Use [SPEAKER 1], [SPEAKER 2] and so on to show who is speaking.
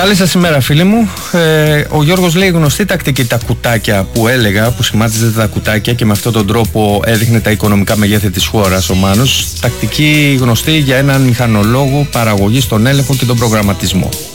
[SPEAKER 1] Καλή σας ημέρα, φίλοι μου. Ο Γιώργος λέει γνωστή τακτική τα κουτάκια που έλεγα, που σχημάτιζε τα κουτάκια και με αυτόν τον τρόπο έδειχνε τα οικονομικά μεγέθη της χώρας ο Μάνος. Τακτική γνωστή για έναν μηχανολόγο παραγωγή στον έλεγχο και τον προγραμματισμό.